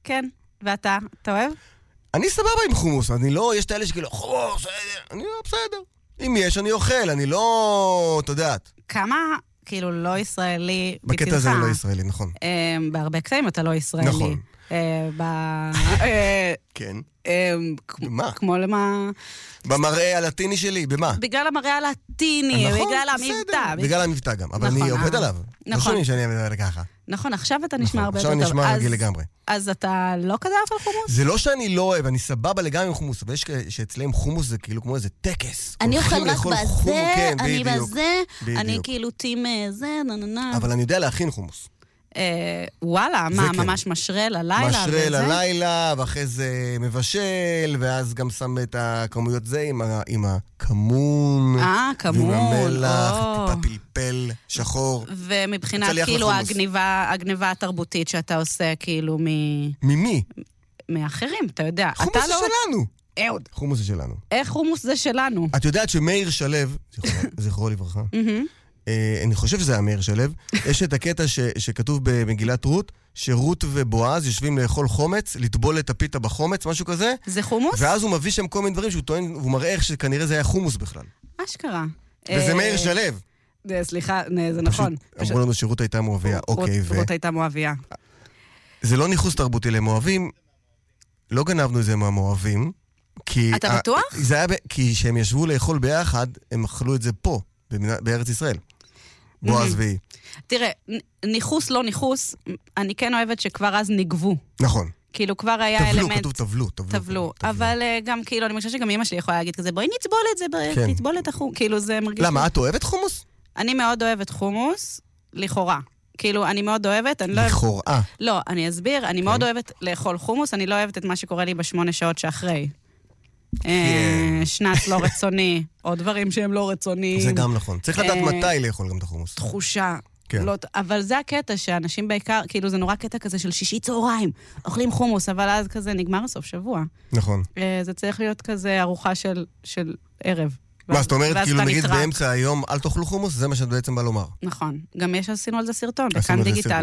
כן. ואתה אוהב? אני סבבה עם חומוס, אני לא, יש את האלה שכאילו, חומוס, אני לא, בסדר. אם יש, אני אוכל, אני לא, אתה יודעת. כמה, כאילו, לא ישראלי בצדך. בקטע הזה לא ישראלי, נכון. בהרבה קטעים אתה לא ישראלי. נכון. כן. מה? כמו למה... במראה הלטיני שלי, במה? בגלל המראה הלטיני, בגלל המבטא. בגלל המבטא גם, אבל אני עובד עליו. לא שומעים שאני עובד ככה. נכון, עכשיו אתה נשמע הרבה יותר טוב. עכשיו אני נשמע רגיל לגמרי. אז אתה לא כזה אוהב על חומוס? זה לא שאני לא אוהב, אני סבבה לגמרי עם חומוס, אבל יש שאצלם חומוס זה כאילו כמו איזה טקס. אני אוכל רק בזה, אני בזה, אני כאילו טים זה, נננה. אבל אני יודע להכין חומוס. וואלה, מה, ממש משרה ללילה? משרה ללילה, ואחרי זה מבשל, ואז גם שם את הכמויות זה עם הכמון. כמון. ועם המלח, טיפה פלפל, שחור. ומבחינת כאילו הגניבה התרבותית שאתה עושה, כאילו ממי? מאחרים, אתה יודע. חומוס זה שלנו. אהוד. חומוס זה שלנו. איך חומוס זה שלנו? את יודעת שמאיר שלו, זכרו לברכה, אני חושב שזה היה מאיר שלו, יש את הקטע שכתוב במגילת רות, שרות ובועז יושבים לאכול חומץ, לטבול את הפיתה בחומץ, משהו כזה. זה חומוס? ואז הוא מביא שם כל מיני דברים שהוא טוען, והוא מראה איך שכנראה זה היה חומוס בכלל. אשכרה. וזה מאיר שלו. סליחה, זה נכון. אמרו לנו שרות הייתה מואביה, אוקיי. רות הייתה מואביה. זה לא ניחוס תרבותי למואבים, לא גנבנו את זה מהמואבים, אתה בטוח? זה היה כי שהם ישבו לאכול ביחד, הם אכלו את זה פה, בארץ ישראל. בועז והיא. תראה, ניחוס לא ניחוס, אני כן אוהבת שכבר אז נגבו. נכון. כאילו כבר היה אלמנט... טבלו. אבל גם כאילו, אני חושבת שגם אמא שלי יכולה להגיד כזה, בואי נצבול את זה, נצבול את החומוס. כאילו זה מרגיש... למה, את אוהבת חומוס? אני מאוד אוהבת חומוס, לכאורה. כאילו, אני מאוד אוהבת, אני לא אוהבת... לכאורה. לא, אני אסביר, אני מאוד אוהבת לאכול חומוס, אני לא אוהבת את מה שקורה לי ב8 שעות שאחרי. שנץ לא רצוני, או דברים שהם לא רצוניים. זה גם נכון. צריך לדעת מתי לאכול גם את החומוס. תחושה. אבל זה הקטע שאנשים בעיקר, כאילו זה נורא קטע כזה של שישי צהריים, אוכלים חומוס, אבל אז כזה נגמר הסוף שבוע. נכון. זה צריך להיות כזה ארוחה של ערב. מה, זאת אומרת, כאילו נגיד באמצע היום אל תאכלו חומוס, זה מה שאת בעצם בא לומר. נכון. גם עשינו על זה סרטון, בכאן דיגיטל.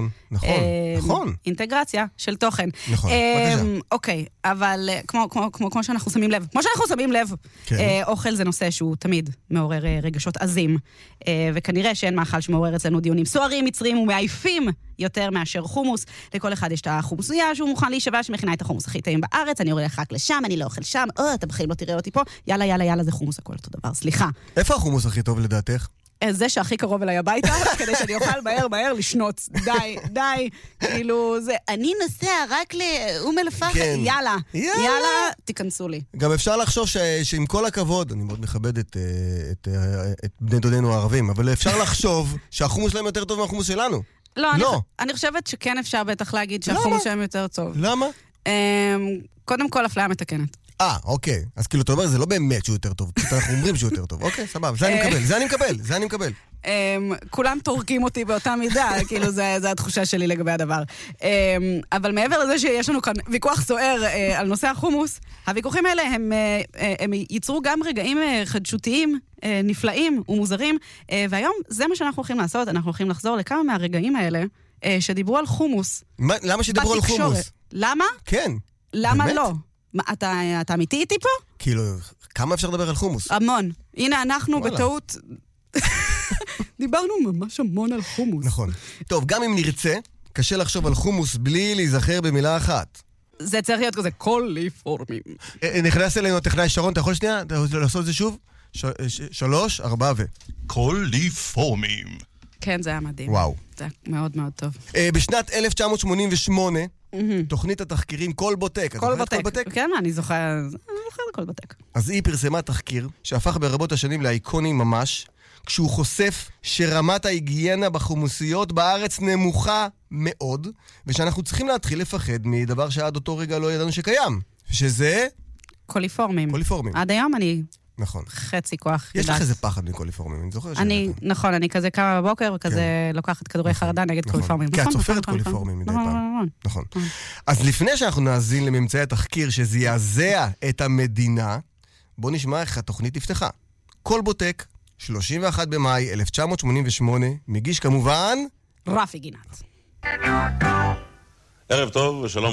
נכון. אינטגרציה של תוכן. נכון, בבקשה. אוקיי, אבל כמו שאנחנו שמים לב, אוכל זה נושא שהוא תמיד מעורר רגשות עזים, וכנראה שאין מאכל שמעורר אצלנו דיונים סוערים, מצרים ומעייפים יותר מאשר חומוס. לכל אחד יש את החומוסייה שהוא מוכן להישבע שמכינה את החומוס הכי טעים בארץ, אני הולך רק לשם, אני לא אוכל שם, אתה בחיים לא תראה אותי פה, יאללה, זה חומוס, הכל אותו דבר, סליחה. איפה החומוס הכי טוב לדעתך? זה שהכי קרוב אליי הביתה, כדי שאני אוכל מהר לשנוץ. די, כאילו זה, אני נוסע רק לאום אל-פחם, יאללה, תיכנסו לי. גם אפשר לחשוב שעם כל הכבוד, אני מאוד מכבד את בני דודינו הערבים, אבל אפשר לחשוב שהחומוס שלהם יותר טוב מהחומוס שלנו. לא, אני חושבת שכן אפשר בטח להגיד שהחומוס שלהם יותר טוב. למה? קודם כל אפליה מתקנת. אוקיי. אז כאילו, אתה אומר, זה לא באמת שהוא יותר טוב, פשוט אנחנו אומרים שהוא יותר טוב. אוקיי, סבבה, זה אני מקבל. כולם תורקים אותי באותה מידה, כאילו, זה התחושה שלי לגבי הדבר. אבל מעבר לזה שיש לנו כאן ויכוח סוער על נושא החומוס, הוויכוחים האלה הם ייצרו גם רגעים חדשותיים, נפלאים ומוזרים, והיום זה מה שאנחנו הולכים לעשות, אנחנו הולכים לחזור לכמה מהרגעים האלה שדיברו על חומוס. למה שדיברו על חומוס? למה? כן. למה לא? אתה אמיתי איתי פה? כאילו, כמה אפשר לדבר על חומוס? המון. הנה, אנחנו בטעות... דיברנו ממש המון על חומוס. נכון. טוב, גם אם נרצה, קשה לחשוב על חומוס בלי להיזכר במילה אחת. זה צריך להיות כזה קוליפורמים. נכנס אלינו טכנאי שרון, אתה יכול שנייה? אתה רוצה לעשות את זה שוב? 3, 4 קוליפורמים. כן, זה היה מדהים. וואו. זה היה מאוד מאוד טוב. בשנת 1988, תוכנית התחקירים קולבוטק. קולבוטק. כן, אני זוכר קולבוטק. אז היא פרסמה תחקיר שהפך ברבות השנים לאיקוני ממש, כשהוא חושף שרמת ההיגיינה בחומוסיות בארץ נמוכה מאוד, ושאנחנו צריכים להתחיל לפחד מדבר שעד אותו רגע לא ידענו שקיים, שזה... קוליפורמים. קוליפורמים. עד היום אני... נכון. חצי כוח. יש לך איזה פחד מקוליפורמים, אני זוכר נכון, אני כזה קמה בבוקר, וכזה לוקחת כדורי חרדה נגד קוליפורמים. כי את סופרת קוליפורמים מדי פעם. נכון. אז לפני שאנחנו נאזין לממצאי התחקיר שזעזע את המדינה, בוא נשמע איך התוכנית נפתחה. קולבוטק, 31 במאי 1988, מגיש כמובן... רפי גינת. ערב טוב ושלום